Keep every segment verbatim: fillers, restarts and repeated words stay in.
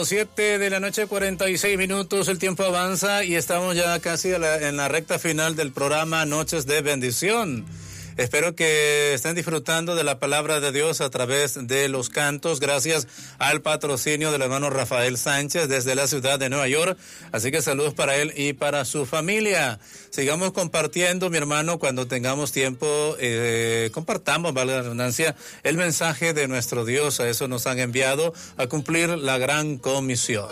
Bueno, siete de la noche, cuarenta y seis minutos, el tiempo avanza y estamos ya casi a la, en la recta final del programa Noches de Bendición. Espero que estén disfrutando de la palabra de Dios a través de los cantos, gracias al patrocinio del hermano Rafael Sánchez desde la ciudad de Nueva York. Así que saludos para él y para su familia. Sigamos compartiendo, mi hermano, cuando tengamos tiempo, eh, compartamos, valga la redundancia, el mensaje de nuestro Dios. A eso nos han enviado a cumplir la gran comisión.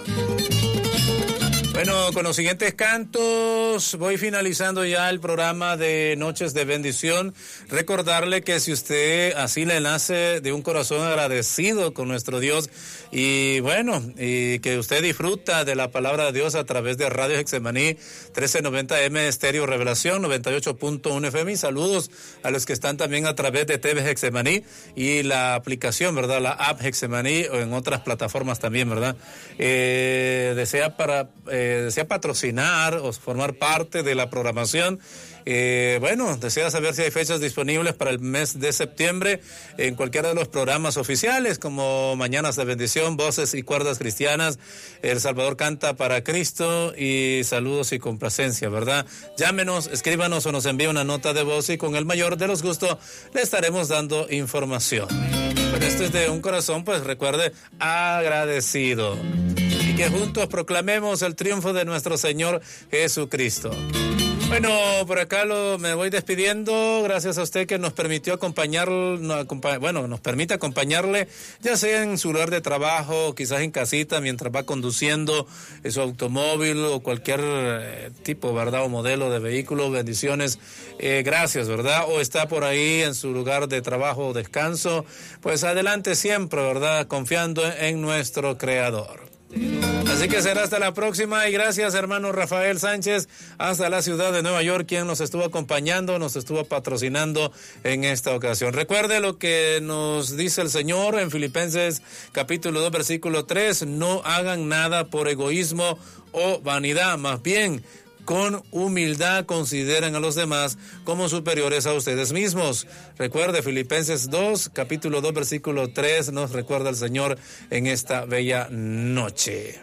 Bueno, con los siguientes cantos voy finalizando ya el programa de Noches de Bendición. Recordarle que si usted así le nace de un corazón agradecido con nuestro Dios y bueno, y que usted disfruta de la palabra de Dios a través de Radio Hexemaní trece noventa M Estéreo Revelación noventa y ocho punto uno F M. Y saludos a los que están también a través de T V Hexemaní y la aplicación, ¿verdad? La app Hexemaní o en otras plataformas también, ¿verdad? Eh, desea para... Eh, desea patrocinar o formar parte de la programación, eh, bueno, desea saber si hay fechas disponibles para el mes de septiembre en cualquiera de los programas oficiales como Mañanas de Bendición, Voces y Cuerdas Cristianas, El Salvador Canta para Cristo y Saludos y Complacencia, ¿verdad? Llámenos, escríbanos o nos envíe una nota de voz y con el mayor de los gustos le estaremos dando información. Pero esto es de un corazón, pues recuerde, agradecido. Y que juntos proclamemos el triunfo de nuestro Señor Jesucristo. Bueno, por acá lo, me voy despidiendo. Gracias a usted que nos permitió acompañar, no, acompa, bueno, nos permite acompañarle, ya sea en su lugar de trabajo, quizás en casita, mientras va conduciendo su automóvil o cualquier eh, tipo, ¿verdad? O modelo de vehículo. Bendiciones. Eh, gracias, ¿verdad? O está por ahí en su lugar de trabajo o descanso. Pues adelante siempre, ¿verdad? Confiando en nuestro Creador. Así que será hasta la próxima y gracias, hermano Rafael Sánchez, hasta la ciudad de Nueva York, quien nos estuvo acompañando, nos estuvo patrocinando en esta ocasión. Recuerde lo que nos dice el Señor en Filipenses capítulo dos, versículo tres, no hagan nada por egoísmo o vanidad, más bien con humildad consideren a los demás como superiores a ustedes mismos. Recuerde, Filipenses dos, capítulo dos, versículo tres, nos recuerda el Señor en esta bella noche.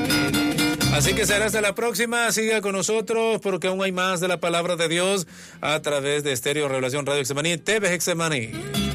Así que será hasta la próxima, siga con nosotros porque aún hay más de la palabra de Dios a través de Estéreo Revelación Radio Hexemaní, T V Hexemaní.